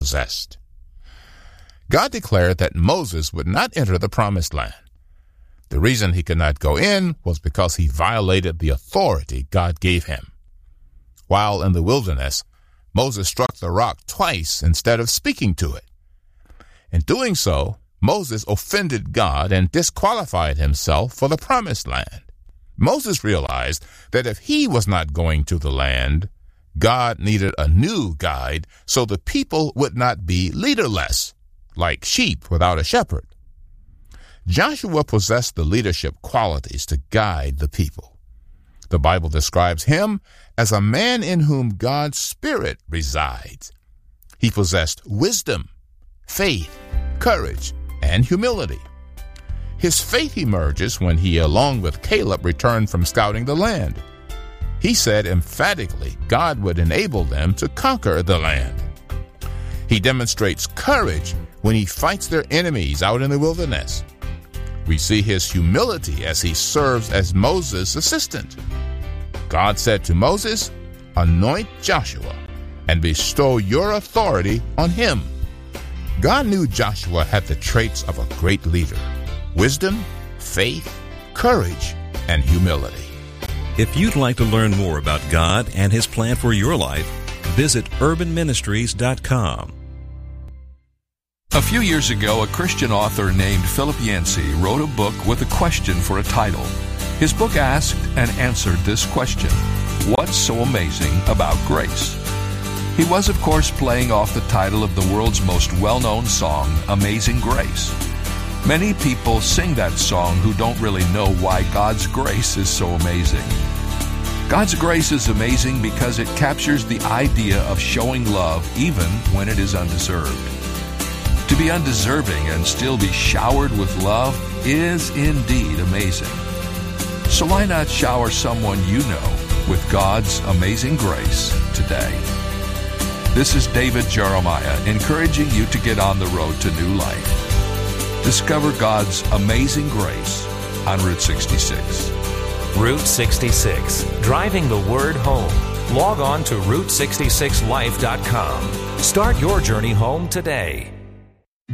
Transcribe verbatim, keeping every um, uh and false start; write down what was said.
possessed. God declared that Moses would not enter the promised land. The reason he could not go in was because he violated the authority God gave him. While in the wilderness, Moses struck the rock twice instead of speaking to it. In doing so, Moses offended God and disqualified himself for the promised land. Moses realized that if he was not going to the land, God needed a new guide so the people would not be leaderless, like sheep without a shepherd. Joshua possessed the leadership qualities to guide the people. The Bible describes him as a man in whom God's Spirit resides. He possessed wisdom, faith, courage, and humility. His faith emerges when he, along with Caleb, returned from scouting the land. He said emphatically God would enable them to conquer the land. He demonstrates courage when he fights their enemies out in the wilderness. We see his humility as he serves as Moses' assistant. God said to Moses, "Anoint Joshua and bestow your authority on him." God knew Joshua had the traits of a great leader: wisdom, faith, courage, and humility. If you'd like to learn more about God and His plan for your life, visit urban ministries dot com. A few years ago, a Christian author named Philip Yancey wrote a book with a question for a title. His book asked and answered this question: what's so amazing about grace? He was, of course, playing off the title of the world's most well-known song, Amazing Grace. Many people sing that song who don't really know why God's grace is so amazing. God's grace is amazing because it captures the idea of showing love even when it is undeserved. To be undeserving and still be showered with love is indeed amazing. So why not shower someone you know with God's amazing grace today? This is David Jeremiah encouraging you to get on the road to new life. Discover God's amazing grace on Route sixty-six. Route sixty-six, driving the word home. Log on to route sixty-six life dot com. Start your journey home today.